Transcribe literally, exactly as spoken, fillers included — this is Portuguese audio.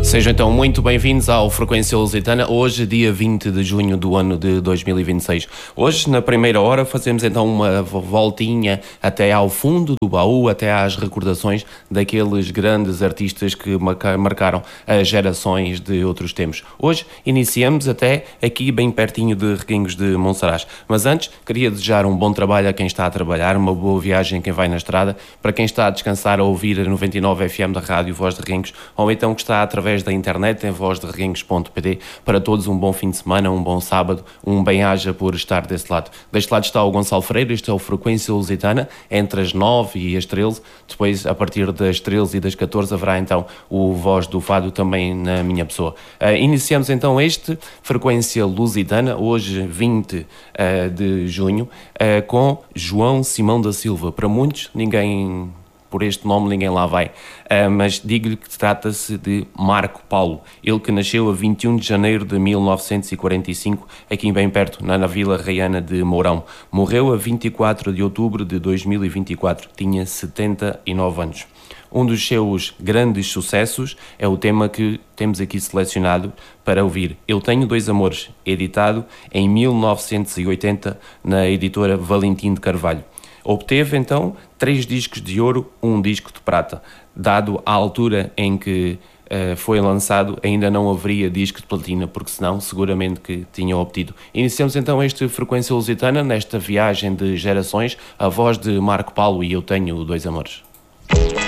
Sejam então muito bem-vindos ao Frequência Lusitana, hoje dia vinte de junho do ano de dois mil e vinte e seis. Hoje, na primeira hora, fazemos então uma voltinha até ao fundo do baú, até às recordações daqueles grandes artistas que marcaram as gerações de outros tempos. Hoje iniciamos até aqui bem pertinho de Reguengos de Monsaraz. Mas antes, queria desejar um bom trabalho a quem está a trabalhar, uma boa viagem a quem vai na estrada, para quem está a descansar a ouvir a noventa e nove F M da Rádio Voz de Reguengos, ou então que está através da internet em voz de reguengos ponto pt. Para todos um bom fim de semana, um bom sábado, um bem-aja por estar desse lado. Deste lado está o Gonçalo Freire, este é o Frequência Lusitana, entre as nove e as treze, depois a partir das treze e das catorze haverá então o Voz do Fado também na minha pessoa. Uh, iniciamos então este Frequência Lusitana, hoje vinte uh, de junho, uh, com João Simão da Silva. Para muitos, ninguém... Por este nome ninguém lá vai, uh, mas digo-lhe que trata-se de Marco Paulo, ele que nasceu a vinte e um de janeiro de mil novecentos e quarenta e cinco, aqui bem perto, na, na Vila Raiana de Mourão. Morreu a vinte e quatro de outubro de dois mil e vinte e quatro, tinha setenta e nove anos. Um dos seus grandes sucessos é o tema que temos aqui selecionado para ouvir. Eu Tenho Dois Amores, editado em mil novecentos e oitenta na editora Valentim de Carvalho. Obteve, então, três discos de ouro, um disco de prata. Dado a altura em que uh, foi lançado, ainda não haveria disco de platina, porque senão, seguramente que tinham obtido. Iniciamos, então, este Frequência Lusitana, nesta viagem de gerações, a voz de Marco Paulo e Eu Tenho Dois Amores.